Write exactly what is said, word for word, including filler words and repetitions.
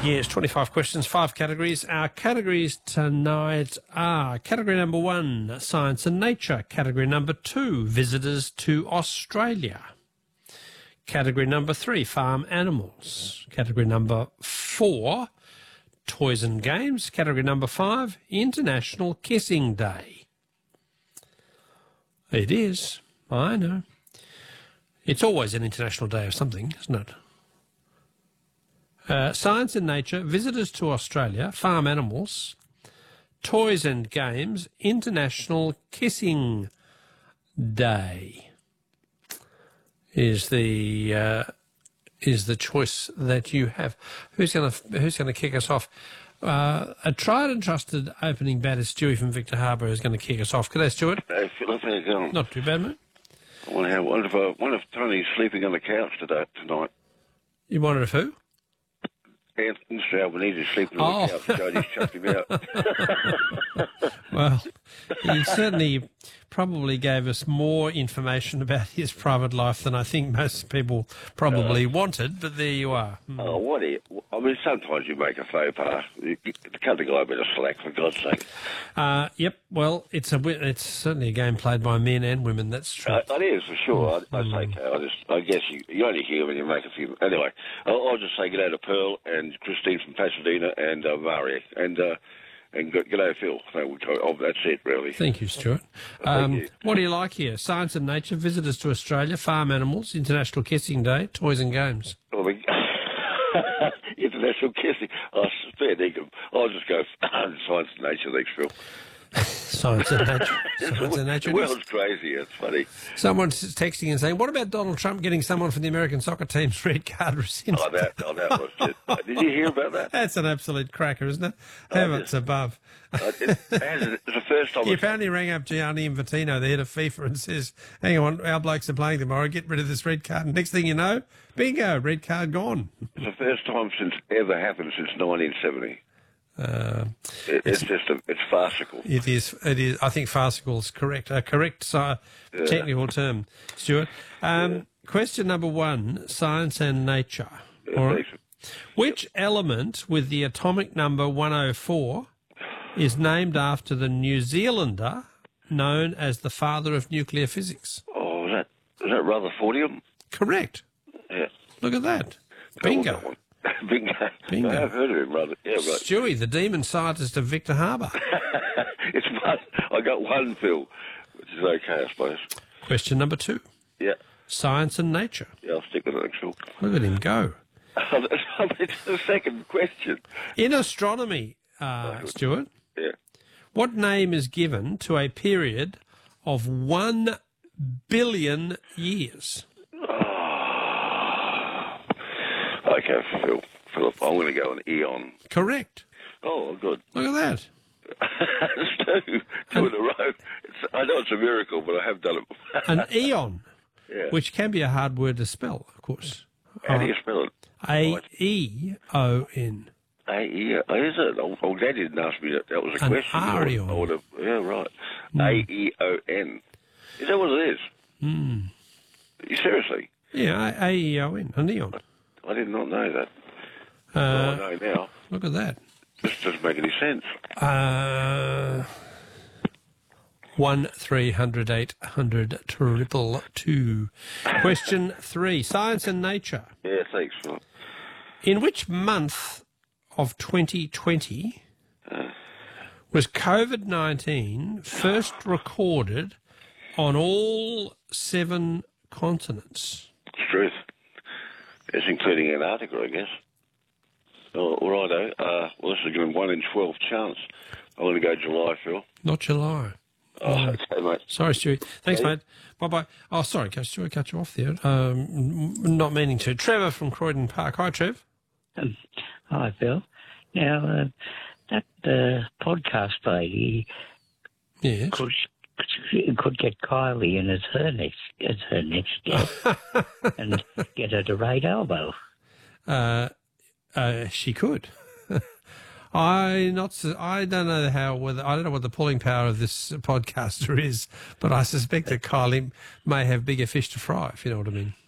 Yes, twenty-five questions, five categories. Our categories tonight are category number one, science and nature. Category number two, visitors to Australia. Category number three, farm animals. Category number four, toys and games. Category number five, International Kissing Day. It is, I know. It's always an international day of something, isn't it? Uh, science and nature, visitors to Australia, farm animals, toys and games, International Kissing Day is the uh, is the choice that you have. Who's going to who's going to kick us off? Uh, a tried and trusted opening batter, Stewie from Victor Harbour, is going to kick us off. Good day, Stuart. Hey, Philip, how you going? Not too bad, mate. I wonder, how, wonder, if, uh, wonder if Tony's sleeping on the couch today, tonight. You wonder if who? Anthony Albanese is sleeping on Oh. the couch. Jody's chucked him out. Well, he certainly probably gave us more information about his private life than I think most people probably uh, wanted, but there you are. Mm. Oh, what do you... I mean, sometimes you make a faux pas. You, you cut the guy a bit of slack, for God's sake. Uh, yep, well, it's a it's certainly a game played by men and women, that's true. Uh, it is, for sure. Mm. I, I Mm. say, I, just, I guess you, you only hear when you make a few... Anyway, I'll, I'll just say good day to Pearl and Christine from Pasadena and uh, Maria. And... Uh, And good day, Phil. Oh, that's it, really. Thank you, Stuart. Thank Um, you. What do you like here? Science and nature, visitors to Australia, farm animals, International Kissing Day, toys and games. Well, the, international kissing. Oh, fair dinkum. I'll just go science and nature, thanks, Phil. Science and nature. Science and nature. The world's crazy. It's funny. Someone's texting and saying, what about Donald Trump getting someone from the American soccer team's red card rescinded? Oh, that, oh, that was it. Did you hear about that? That's an absolute cracker, isn't it? Heavens Oh, above. Uh, it, it's the first time... He apparently rang up Gianni Infantino, the head of FIFA, and says, hang on, our blokes are playing tomorrow, get rid of this red card. And next thing you know, bingo, red card gone. It's the first time since ever happened since nineteen seventy. Uh, It, it's, it's just, a, it's farcical. It is, it is. I think farcical is correct, a correct uh, Yeah. technical term, Stuart. Um, Yeah. Question number one, science and nature. Yeah, All right. thanks. Which element with the atomic number one oh four is named after the New Zealander known as the father of nuclear physics? Oh, is that, is that Rutherfordium? Correct. Yeah. Look at that. That was Bingo. that one. Bingo. Bingo. I have heard of him, brother. Yeah, right. Stewie, the demon scientist of Victor Harbour. It's fun. I got one, Phil, which is okay, I suppose. Question number two, Yeah. science and nature. Yeah, I'll stick with it, Phil. Look at him go. It's the second question. In astronomy, uh, Stuart, Yeah. what name is given to a period of one billion years? Okay, Phil. Philip, I'm going to go an eon. Correct. Oh, good. Look at that. It's two, two in a row. It's, I know it's a miracle, but I have done it. An eon, Yeah. which can be a hard word to spell, of course. How do you spell it? A E O N. A E. Oh, is it? Oh, oh, Dad didn't ask me that. That was a An question. I would- Arion. I would have, yeah, right. A E O N. Is that what it is? Mm. Seriously? Yeah, A E O N, an eon. I did not know that. Uh, well, I know now. Look at that. This doesn't make any sense. Uh, one three hundred eight hundred triple two. Question three: science and nature. Yeah, thanks, Philip. In which month of twenty twenty Uh, was COVID nineteen first recorded on all seven continents? it's truth. It's including Antarctica, I guess. Oh, all righto. Uh, well, this is going to be one in twelve chance. I'm going to go July, Phil. Not July. Oh, okay, mate. Sorry, Stuart. Thanks, Hey. mate. Bye-bye. Oh, sorry, Coach Stuart, cut you off there. Um, not meaning to. Trevor from Croydon Park. Hi, Trev. Um, hi, Phil. Now, uh, that uh, podcast lady Yes. could could get Kylie in as her next as her next guest and get her to rate Elbow. Uh, uh, she could. I not. su- I don't know how. Whether I don't know what the pulling power of this podcaster is, but I suspect that Kylie may have bigger fish to fry. If you know what I mean.